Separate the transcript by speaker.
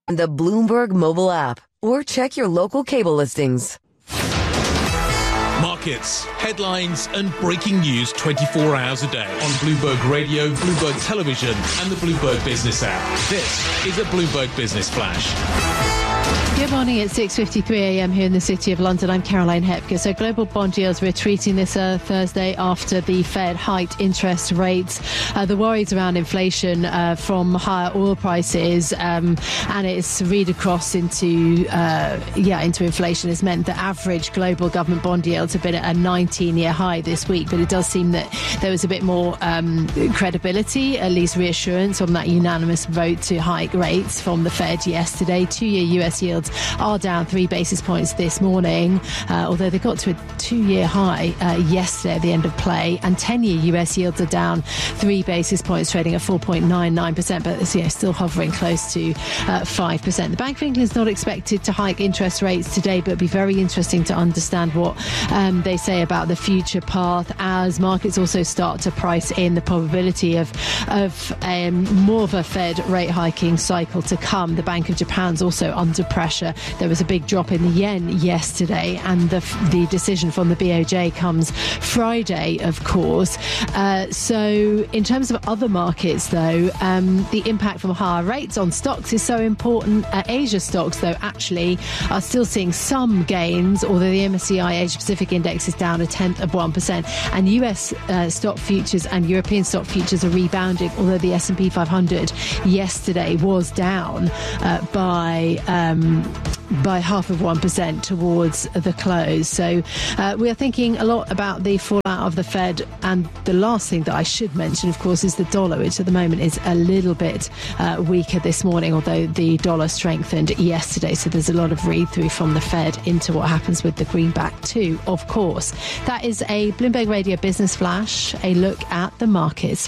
Speaker 1: The Bloomberg mobile app, or check your local cable listings.
Speaker 2: Markets, headlines and breaking news 24 hours a day on Bloomberg Radio, Bloomberg Television and the Bloomberg Business app. This is a Bloomberg Business Flash.
Speaker 3: Good morning. It's 6:53am here in the City of London. I'm Caroline Hepker. So global bond yields retreating this Thursday after the Fed hiked interest rates. The worries around inflation from higher oil prices and its read across into inflation has meant that average global government bond yields have been at a 19-year high this week. But it does seem that there was a bit more credibility, at least reassurance, on that unanimous vote to hike rates from the Fed yesterday. 2-year US yields are down 3 basis points this morning, although they got to a 2-year high yesterday at the end of play, and 10-year US yields are down 3 basis points, trading at 4.99%, but still hovering close to 5%. The Bank of England is not expected to hike interest rates today, but it'll be very interesting to understand what they say about the future path as markets also start to price in the probability of more of a Fed rate hiking cycle to come. The Bank of Japan's also under pressure. There was a big drop in the yen yesterday, and the decision from the BOJ comes Friday, of course. So in terms of other markets, though, the impact from higher rates on stocks is so important. Asia stocks, though, actually are still seeing some gains, although the MSCI Asia Pacific Index is down 0.1%, and US stock futures and European stock futures are rebounding, although the S&P 500 yesterday was down by 0.5% towards the close. So we are thinking a lot about the fallout of the Fed, and the last thing that I should mention, of course, is the dollar, which at the moment is a little bit weaker this morning, although the dollar strengthened yesterday. So there's a lot of read-through from the Fed into what happens with the greenback too, of course. That is a Bloomberg Radio Business Flash, a look at the markets.